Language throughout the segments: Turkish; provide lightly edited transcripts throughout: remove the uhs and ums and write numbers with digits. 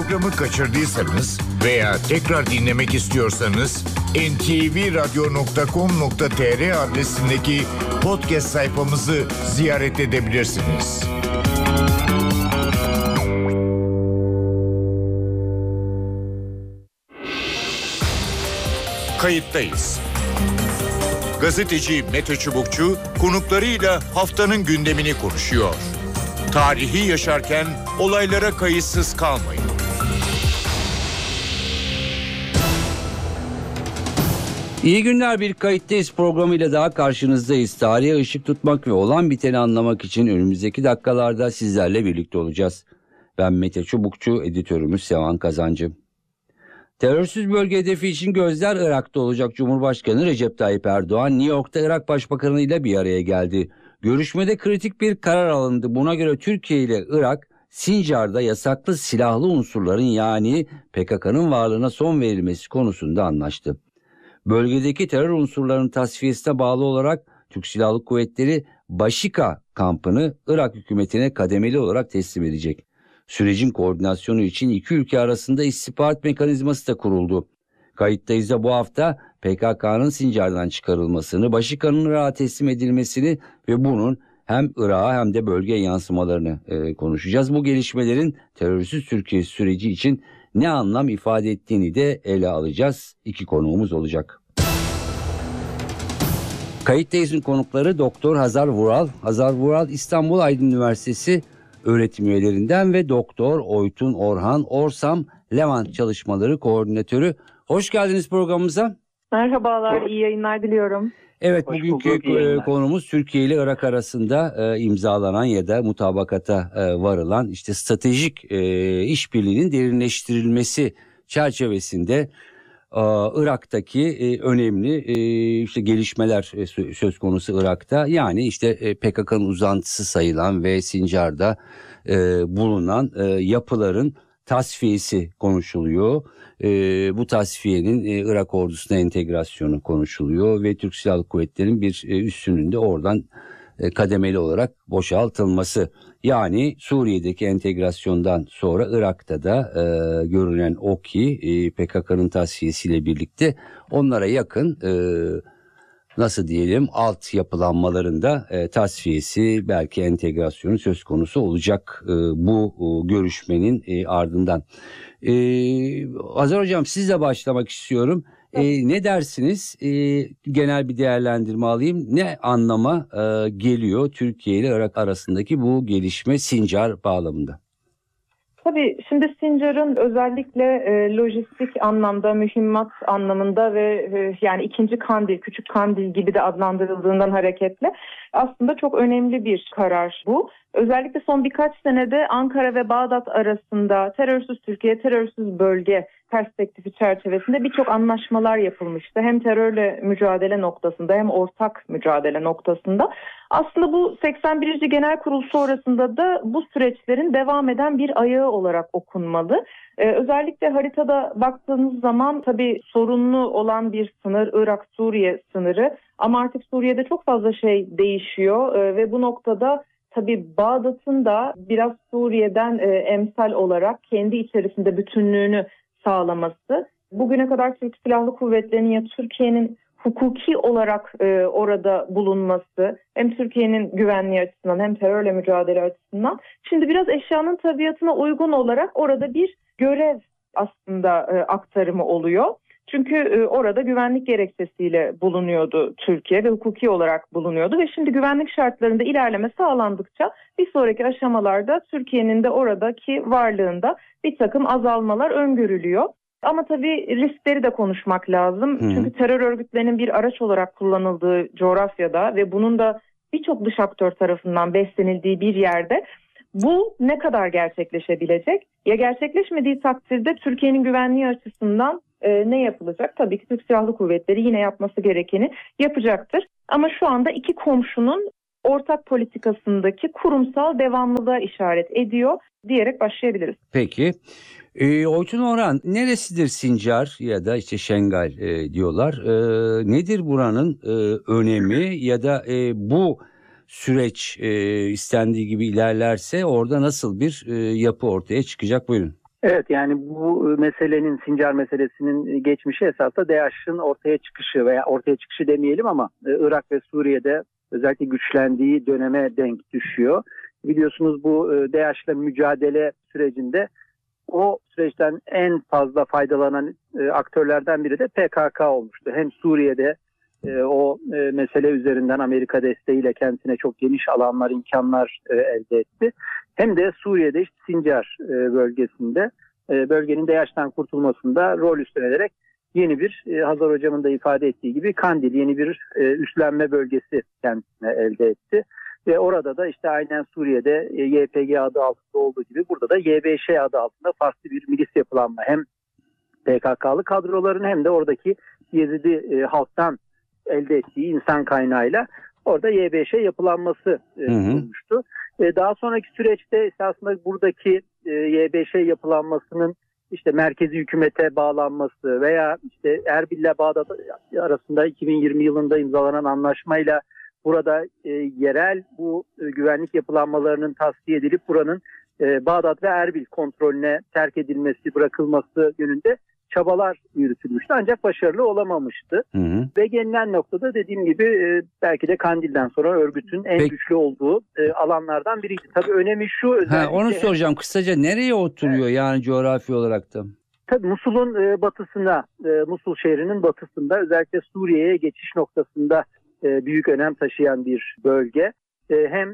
programı kaçırdıysanız veya tekrar dinlemek istiyorsanız ntvradio.com.tr adresindeki podcast sayfamızı ziyaret edebilirsiniz. Kayıttayız. Gazeteci Mete Çubukçu konuklarıyla haftanın gündemini konuşuyor. Tarihi yaşarken olaylara kayıtsız kalmayın. İyi günler, bir Kayıttayız programıyla daha karşınızdayız. Tarihe ışık tutmak ve olan biteni anlamak için önümüzdeki dakikalarda sizlerle birlikte olacağız. Ben Mete Çubukçu, editörümüz Sevan Kazancı. Terörsüz bölge hedefi için gözler Irak'ta olacak. Cumhurbaşkanı Recep Tayyip Erdoğan New York'ta Irak Başbakanı ile bir araya geldi. Görüşmede kritik bir karar alındı. Buna göre Türkiye ile Irak, Sincar'da yasaklı silahlı unsurların yani PKK'nın varlığına son verilmesi konusunda anlaştı. Bölgedeki terör unsurlarının tasfiyesine bağlı olarak Türk Silahlı Kuvvetleri Başika kampını Irak hükümetine kademeli olarak teslim edecek. Sürecin koordinasyonu için iki ülke arasında istihbarat mekanizması da kuruldu. Kayıttayız da bu hafta PKK'nın Sincar'dan çıkarılmasını, Başika'nın Irak'a teslim edilmesini ve bunun hem Irak'a hem de bölgeye yansımalarını konuşacağız. Bu gelişmelerin terörsüz Türkiye süreci için ne anlam ifade ettiğini de ele alacağız. İki konuğumuz olacak. Kayıttayız'ın konukları Doktor Hazar Vural. Hazar Vural İstanbul Aydın Üniversitesi öğretim üyelerinden ve Doktor Oytun Orhan Orsam Levant Çalışmaları Koordinatörü. Hoş geldiniz programımıza. Merhabalar, iyi yayınlar diliyorum. Evet, bugünkü konumuz Türkiye ile Irak arasında imzalanan ya da mutabakata varılan işte stratejik işbirliğinin derinleştirilmesi çerçevesinde Irak'taki önemli işte gelişmeler söz konusu Irak'ta. Yani işte PKK'nın uzantısı sayılan ve Sincar'da bulunan yapıların tasfiyesi konuşuluyor. Bu tasfiyenin Irak ordusuna entegrasyonu konuşuluyor ve Türk Silahlı Kuvvetleri'nin bir üssünün de oradan kademeli olarak boşaltılması. Yani Suriye'deki entegrasyondan sonra Irak'ta da görünen o ki PKK'nın tasfiyesiyle birlikte onlara yakın nasıl diyelim alt yapılanmalarında tasfiyesi belki entegrasyonu söz konusu olacak bu görüşmenin ardından. Hazar Hocam, sizle başlamak istiyorum. Ne dersiniz? Genel bir değerlendirme alayım. Ne anlama geliyor Türkiye ile Irak arasındaki bu gelişme Sincar bağlamında? Tabii şimdi Sincar'ın özellikle lojistik anlamda, mühimmat anlamında ve yani ikinci Kandil, küçük Kandil gibi de adlandırıldığından hareketle aslında çok önemli bir karar bu. Özellikle son birkaç senede Ankara ve Bağdat arasında terörsüz Türkiye, terörsüz bölge perspektifi çerçevesinde birçok anlaşmalar yapılmıştı. Hem terörle mücadele noktasında hem ortak mücadele noktasında. Aslında bu 81. Genel Kurul sonrasında da bu süreçlerin devam eden bir ayağı olarak okunmalı. Özellikle haritada baktığınız zaman tabii sorunlu olan bir sınır Irak-Suriye sınırı ama artık Suriye'de çok fazla şey değişiyor ve bu noktada tabii Bağdat'ın da biraz Suriye'den emsal olarak kendi içerisinde bütünlüğünü sağlaması, bugüne kadar Türk Silahlı Kuvvetleri'nin ya Türkiye'nin hukuki olarak orada bulunması, hem Türkiye'nin güvenliği açısından hem terörle mücadele açısından, şimdi biraz eşyanın tabiatına uygun olarak orada bir görev aslında aktarımı oluyor. Çünkü orada güvenlik gerekçesiyle bulunuyordu Türkiye ve hukuki olarak bulunuyordu ve şimdi güvenlik şartlarında ilerleme sağlandıkça bir sonraki aşamalarda Türkiye'nin de oradaki varlığında bir takım azalmalar öngörülüyor. Ama tabii riskleri de konuşmak lazım. Çünkü terör örgütlerinin bir araç olarak kullanıldığı coğrafyada ve bunun da birçok dış aktör tarafından beslenildiği bir yerde bu ne kadar gerçekleşebilecek? Ya gerçekleşmediği takdirde Türkiye'nin güvenliği açısından ne yapılacak? Tabii ki Türk Silahlı Kuvvetleri yine yapması gerekeni yapacaktır. Ama şu anda iki komşunun ortak politikasındaki kurumsal devamlılığa işaret ediyor diyerek başlayabiliriz. Peki. Oytun Orhan, neresidir Sincar ya da işte Şengal diyorlar. Nedir buranın önemi ya da bu süreç istendiği gibi ilerlerse orada nasıl bir yapı ortaya çıkacak? Buyurun. Evet, yani bu meselenin, Sincar meselesinin geçmişi esasında DAEŞ'in ortaya çıkışı veya ortaya çıkışı demeyelim ama Irak ve Suriye'de özellikle güçlendiği döneme denk düşüyor. Biliyorsunuz bu DAEŞ'le mücadele sürecinde o süreçten en fazla faydalanan aktörlerden biri de PKK olmuştu. Hem Suriye'de o mesele üzerinden Amerika desteğiyle kendisine çok geniş alanlar, imkanlar elde etti. Hem de Suriye'de işte Sincar bölgesinde bölgenin DAEŞ'ten kurtulmasında rol üstlenerek yeni bir Hazar Hocam'ın da ifade ettiği gibi Kandil, yeni bir üstlenme bölgesi kendisine elde etti. Ve orada da işte aynen Suriye'de YPG adı altında olduğu gibi burada da YBŞ adı altında farklı bir milis yapılanma, hem PKK'lı kadroların hem de oradaki Yezidi halktan elde ettiği insan kaynağıyla orada YBŞ yapılanması olmuştu. Daha sonraki süreçte esasında buradaki YBŞ yapılanmasının işte merkezi hükümete bağlanması veya işte Erbil'le Bağdat arasında 2020 yılında imzalanan anlaşmayla burada yerel bu güvenlik yapılanmalarının tasfiye edilip buranın Bağdat ve Erbil kontrolüne terk edilmesi, bırakılması yönünde çabalar yürütülmüştü ancak başarılı olamamıştı. Ve gelinen noktada dediğim gibi belki de Kandil'den sonra örgütün en güçlü olduğu alanlardan biriydi. Tabii önemi şu özellikle... Onu soracağım kısaca, nereye oturuyor yani coğrafi olarak da? Tabii Musul'un batısına, Musul şehrinin batısında, özellikle Suriye'ye geçiş noktasında büyük önem taşıyan bir bölge. Hem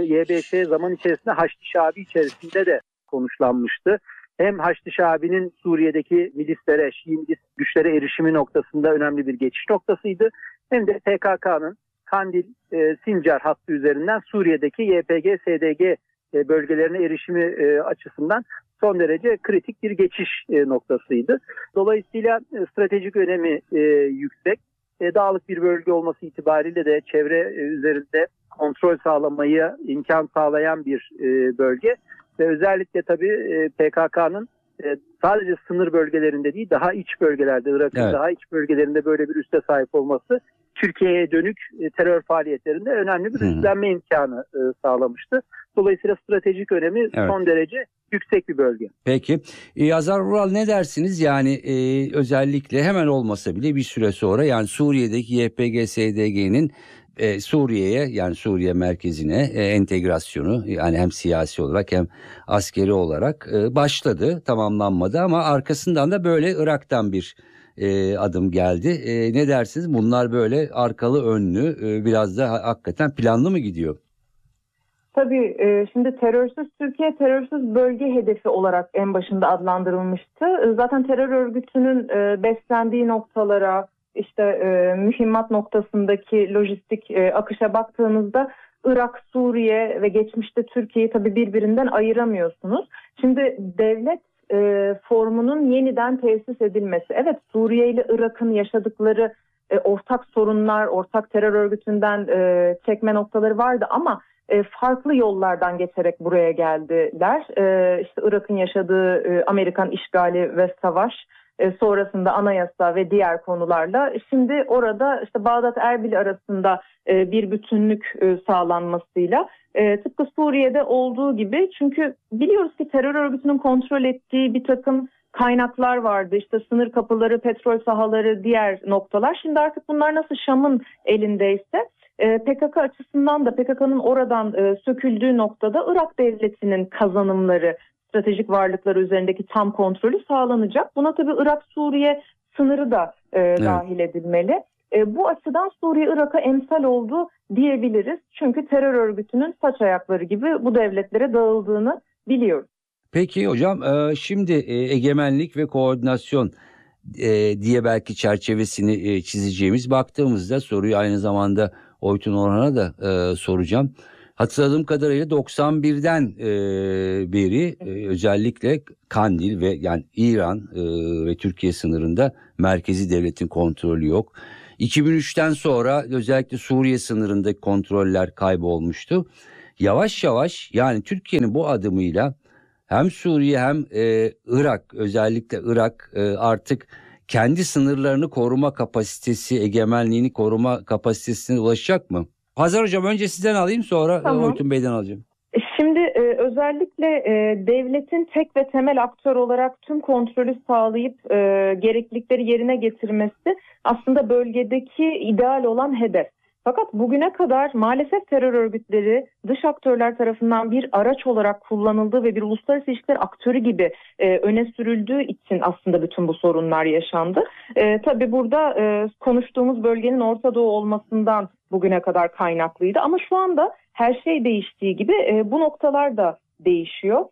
YBŞ zaman içerisinde Haçlı Şabi içerisinde de konuşlanmıştı. Hem Haçlı Şabi'nin Suriye'deki milislere, Şii milis güçlere erişimi noktasında önemli bir geçiş noktasıydı. Hem de PKK'nın Kandil, Sincar hattı üzerinden Suriye'deki YPG, SDG bölgelerine erişimi açısından son derece kritik bir geçiş noktasıydı. Dolayısıyla stratejik önemi yüksek. Dağlık bir bölge olması itibariyle de çevre üzerinde kontrol sağlamayı imkan sağlayan bir bölge. Ve özellikle tabii PKK'nın sadece sınır bölgelerinde değil, daha iç bölgelerde, Irak'ın daha iç bölgelerinde böyle bir üsse sahip olması Türkiye'ye dönük terör faaliyetlerinde önemli bir üstlenme imkanı sağlamıştı. Dolayısıyla stratejik önemi son derece yüksek bir bölge. Peki. Hazar Vural, ne dersiniz? Yani özellikle hemen olmasa bile bir süre sonra, yani Suriye'deki YPG-SDG'nin Suriye'ye, yani Suriye merkezine entegrasyonu, yani hem siyasi olarak hem askeri olarak başladı, tamamlanmadı ama arkasından da böyle Irak'tan bir adım geldi. Ne dersiniz? Bunlar böyle arkalı önlü, biraz da hakikaten planlı mı gidiyor? Tabii şimdi terörsüz Türkiye, terörsüz bölge hedefi olarak en başında adlandırılmıştı. Zaten terör örgütünün beslendiği noktalara, işte mühimmat noktasındaki lojistik akışa baktığınızda Irak, Suriye ve geçmişte Türkiye'yi tabii birbirinden ayıramıyorsunuz. Şimdi devlet formunun yeniden tesis edilmesi. Evet, Suriye ile Irak'ın yaşadıkları ortak sorunlar, ortak terör örgütünden çekme noktaları vardı ama farklı yollardan geçerek buraya geldiler. İşte Irak'ın yaşadığı Amerikan işgali ve savaş, sonrasında anayasa ve diğer konularla şimdi orada işte Bağdat-Erbil arasında bir bütünlük sağlanmasıyla tıpkı Suriye'de olduğu gibi, çünkü biliyoruz ki terör örgütünün kontrol ettiği bir takım kaynaklar vardı. İşte sınır kapıları, petrol sahaları, diğer noktalar. Şimdi artık bunlar nasıl Şam'ın elindeyse PKK açısından da PKK'nın oradan söküldüğü noktada Irak devletinin kazanımları, stratejik varlıkları üzerindeki tam kontrolü sağlanacak. Buna tabii Irak-Suriye sınırı da dahil edilmeli. Bu açıdan Suriye Irak'a emsal oldu diyebiliriz. Çünkü terör örgütünün saç ayakları gibi bu devletlere dağıldığını biliyoruz. Peki hocam, şimdi egemenlik ve koordinasyon diye belki çerçevesini çizeceğimiz, baktığımızda soruyu aynı zamanda Oytun Orhan'a da soracağım. Hatırladığım kadarıyla 91'den beri özellikle Kandil ve yani İran ve Türkiye sınırında merkezi devletin kontrolü yok. 2003'ten sonra özellikle Suriye sınırındaki kontroller kaybolmuştu. Yavaş yavaş, yani Türkiye'nin bu adımıyla hem Suriye hem Irak, özellikle Irak artık kendi sınırlarını koruma kapasitesi, egemenliğini koruma kapasitesine ulaşacak mı? Hazar Hocam, önce sizden alayım, sonra Tamam. Oytun Bey'den alacağım. Şimdi özellikle devletin tek ve temel aktör olarak tüm kontrolü sağlayıp gereklilikleri yerine getirmesi aslında bölgedeki ideal olan hedef. Fakat bugüne kadar maalesef terör örgütleri dış aktörler tarafından bir araç olarak kullanıldığı ve bir uluslararası ilişkiler aktörü gibi öne sürüldüğü için aslında bütün bu sorunlar yaşandı. Tabii burada konuştuğumuz bölgenin Orta Doğu olmasından bugüne kadar kaynaklıydı. Ama şu anda her şey değiştiği gibi bu noktalar da değişiyor.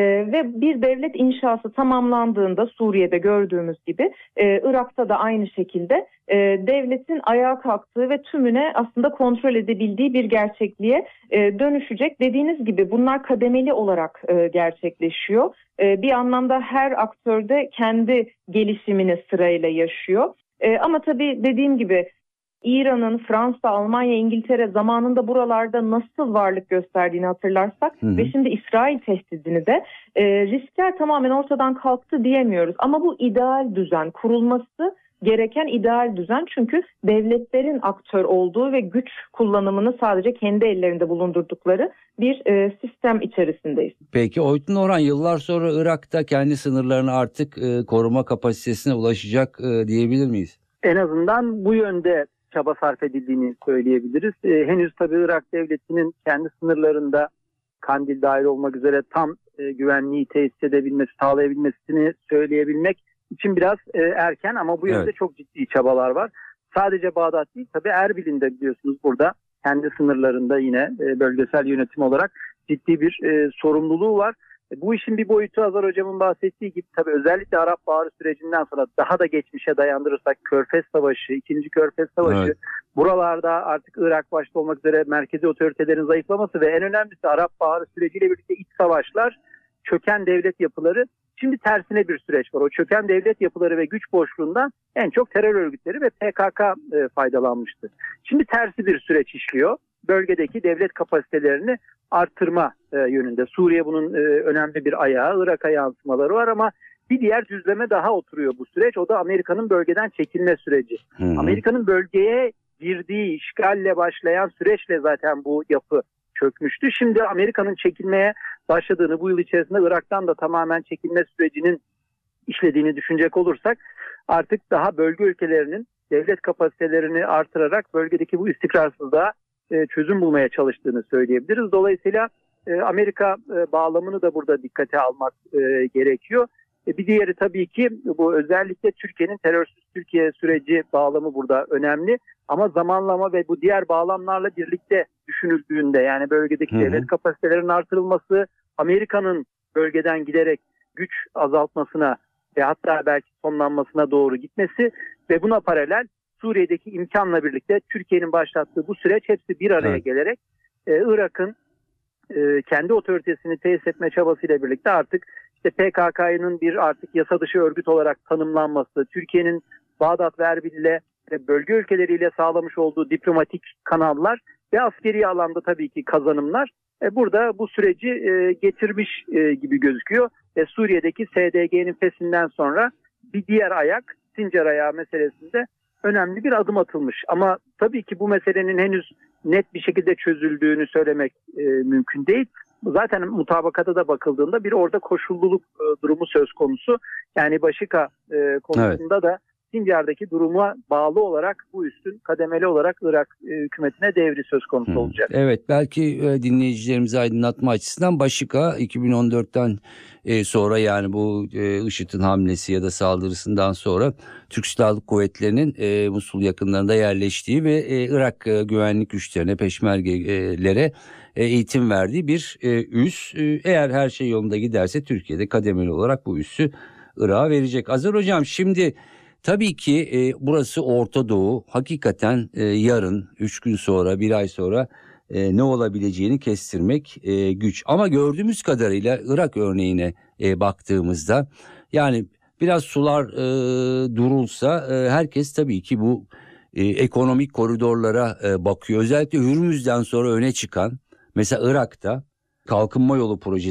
Ve bir devlet inşası tamamlandığında Suriye'de gördüğümüz gibi Irak'ta da aynı şekilde devletin ayağa kalktığı ve tümüne aslında kontrol edebildiği bir gerçekliğe dönüşecek. Dediğiniz gibi bunlar kademeli olarak gerçekleşiyor. Bir anlamda her aktör de kendi gelişimini sırayla yaşıyor. Ama tabii dediğim gibi İran'ın, Fransa, Almanya, İngiltere zamanında buralarda nasıl varlık gösterdiğini hatırlarsak ve şimdi İsrail tehdidini de riskler tamamen ortadan kalktı diyemiyoruz. Ama bu ideal düzen, kurulması gereken ideal düzen, çünkü devletlerin aktör olduğu ve güç kullanımını sadece kendi ellerinde bulundurdukları bir sistem içerisindeyiz. Peki Oytun Orhan, yıllar sonra Irak'ta kendi sınırlarını artık koruma kapasitesine ulaşacak diyebilir miyiz? En azından bu yönde çaba sarf edildiğini söyleyebiliriz. Henüz tabii Irak devletinin kendi sınırlarında Kandil dahil olmak üzere tam güvenliği tesis edebilmesi, sağlayabilmesini söyleyebilmek için biraz erken, ama bu yönde çok ciddi çabalar var. Sadece Bağdat değil, tabii Erbil'in de biliyorsunuz burada kendi sınırlarında yine bölgesel yönetim olarak ciddi bir sorumluluğu var. Bu işin bir boyutu Azar Hocam'ın bahsettiği gibi tabii özellikle Arap Baharı sürecinden sonra daha da geçmişe dayandırırsak Körfez Savaşı, 2. Körfez Savaşı, buralarda artık Irak başta olmak üzere merkezi otoritelerin zayıflaması ve en önemlisi Arap Baharı süreciyle birlikte iç savaşlar, çöken devlet yapıları. Şimdi tersine bir süreç var. O çöken devlet yapıları ve güç boşluğundan en çok terör örgütleri ve PKK faydalanmıştı. Şimdi tersi bir süreç işliyor. Bölgedeki devlet kapasitelerini artırma yönünde. Suriye bunun önemli bir ayağı, Irak'a yansımaları var, ama bir diğer düzleme daha oturuyor bu süreç. O da Amerika'nın bölgeden çekilme süreci. Amerika'nın bölgeye girdiği işgalle başlayan süreçle zaten bu yapı çökmüştü. Şimdi Amerika'nın çekilmeye başladığını, bu yıl içerisinde Irak'tan da tamamen çekilme sürecinin işlediğini düşünecek olursak artık daha bölge ülkelerinin devlet kapasitelerini artırarak bölgedeki bu istikrarsızlığa çözüm bulmaya çalıştığını söyleyebiliriz. Dolayısıyla Amerika bağlamını da burada dikkate almak gerekiyor. Bir diğeri tabii ki bu özellikle Türkiye'nin terörsüz Türkiye süreci bağlamı burada önemli. Ama zamanlama ve bu diğer bağlamlarla birlikte düşünüldüğünde, yani bölgedeki devlet kapasitelerinin artırılması, Amerika'nın bölgeden giderek güç azaltmasına ve hatta belki sonlanmasına doğru gitmesi ve buna paralel Suriye'deki imkanla birlikte Türkiye'nin başlattığı bu süreç hepsi bir araya gelerek Irak'ın kendi otoritesini tesis etme çabasıyla birlikte artık işte PKK'nın bir artık yasa dışı örgüt olarak tanımlanması, Türkiye'nin Bağdat ve Erbil'le ve bölge ülkeleriyle sağlamış olduğu diplomatik kanallar ve askeri alanda tabii ki kazanımlar burada bu süreci getirmiş gibi gözüküyor. Suriye'deki SDG'nin fesinden sonra bir diğer ayak, Sincar ayağı meselesinde önemli bir adım atılmış. Ama tabii ki bu meselenin henüz net bir şekilde çözüldüğünü söylemek mümkün değil. Zaten mutabakata da bakıldığında bir orada koşulluluk durumu söz konusu. Yani Başika konusunda da Sincar'daki duruma bağlı olarak bu üstün kademeli olarak Irak hükümetine devri söz konusu olacak. Evet, belki dinleyicilerimizi aydınlatma açısından Başika 2014'ten sonra, yani bu IŞİD'in hamlesi ya da saldırısından sonra Türk Silahlı Kuvvetleri'nin Musul yakınlarında yerleştiği ve Irak güvenlik güçlerine, peşmergelere eğitim verdiği bir üs. Eğer her şey yolunda giderse Türkiye'de kademeli olarak bu üssü Irak'a verecek. Azar Hocam, şimdi tabii ki burası Orta Doğu. Hakikaten yarın, 3 gün sonra, 1 ay sonra ne olabileceğini kestirmek güç. Ama gördüğümüz kadarıyla Irak örneğine baktığımızda, yani biraz sular durulsa herkes tabii ki bu ekonomik koridorlara bakıyor. Özellikle Hürmüz'den sonra öne çıkan, mesela Irak'ta Kalkınma Yolu projesi